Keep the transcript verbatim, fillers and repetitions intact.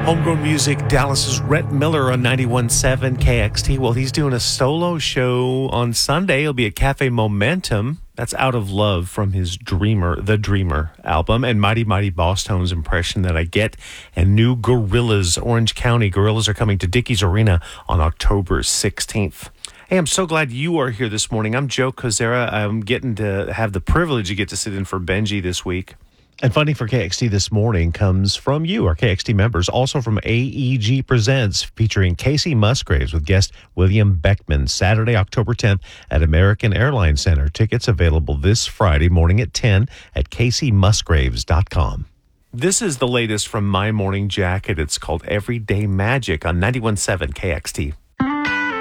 Homegrown Music, Dallas's Rhett Miller on ninety-one point seven K X T. Well, he's doing a solo show on Sunday. It'll be at Cafe Momentum. That's Out of Love from his Dreamer, The Dreamer album, and Mighty Mighty Boss Tones, Impression That I Get, and new Gorillaz, Orange County. Gorillaz are coming to Dickies Arena on October sixteenth. Hey, I'm so glad you are here this morning. I'm Joe Kozera. I'm getting to have the privilege to get to sit in for Benji this week. And funding for K X T this morning comes from you, our K X T members, also from A E G Presents, featuring Casey Musgraves with guest William Beckman, Saturday, October tenth at American Airlines Center. Tickets available this Friday morning at ten at casey musgraves dot com. This is the latest from My Morning Jacket. It's called Everyday Magic on ninety-one point seven K X T.